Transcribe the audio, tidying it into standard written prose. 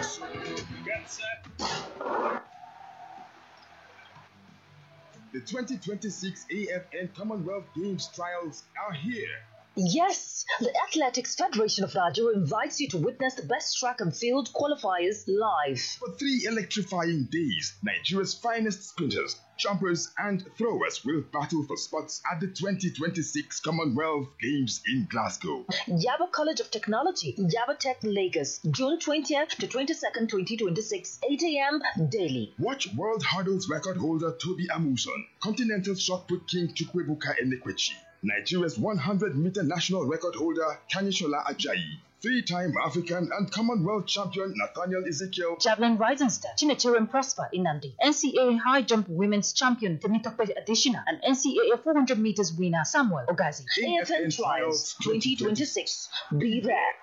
Get set. The 2026 AFN Commonwealth Games trials are here. Yes, the Athletics Federation of Nigeria invites you to witness the best track and field qualifiers live. For 3 electrifying days, Nigeria's finest sprinters, jumpers, and throwers will battle for spots at the 2026 Commonwealth Games in Glasgow. Yaba College of Technology, Yaba Tech Lagos, June 20th to 22nd, 2026, 8 a.m. daily. Watch World Hurdles record holder Toby Amuson, Continental Shot Put King Chukwuebuka Enekwechi, Nigeria's 100-meter national record holder Kanyishola Ajayi, 3-time African and Commonwealth champion Nathaniel Ezekiel, Javelin Rising Star Chinecherem Prosper Inandi, NCAA High Jump Women's Champion Temitope Additional, and NCAA 400 meters winner Samuel Ogazi. AFN Trials 2026. Be there.